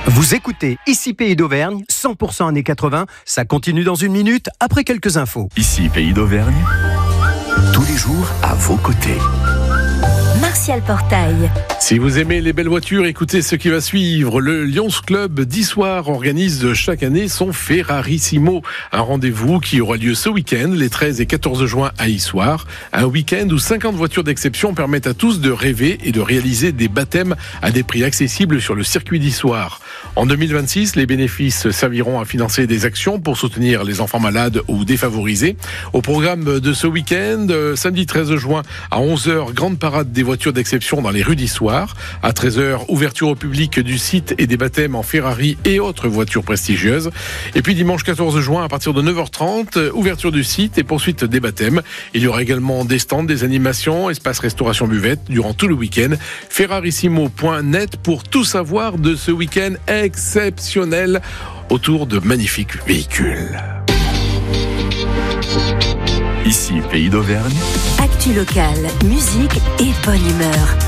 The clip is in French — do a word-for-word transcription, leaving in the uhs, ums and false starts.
Vous écoutez Ici Pays d'Auvergne, cent pour cent années quatre-vingts, ça continue dans une minute après quelques infos. Ici Pays d'Auvergne, tous les jours à vos côtés. Martial Portail. Si vous aimez les belles voitures, écoutez ce qui va suivre. Le Lions Club d'Issoire organise chaque année son Ferrarissimo, un rendez-vous qui aura lieu ce week-end, les treize et quatorze juin à Issoire. Un week-end où cinquante voitures d'exception permettent à tous de rêver et de réaliser des baptêmes à des prix accessibles sur le circuit d'Issoire. En deux mille vingt-six, les bénéfices serviront à financer des actions pour soutenir les enfants malades ou défavorisés. Au programme de ce week-end, samedi treize juin à onze heures, grande parade des voitures d'exception dans les rues d'Issoire. À treize heures, ouverture au public du site et des baptêmes en Ferrari et autres voitures prestigieuses. Et puis dimanche quatorze juin, à partir de neuf heures trente, ouverture du site et poursuite des baptêmes. Il y aura également des stands, des animations, espace restauration buvette durant tout le week-end. Ferrarissimo point net pour tout savoir de ce week-end exceptionnel autour de magnifiques véhicules. Ici Pays d'Auvergne. Actu locale, musique et bonne humeur.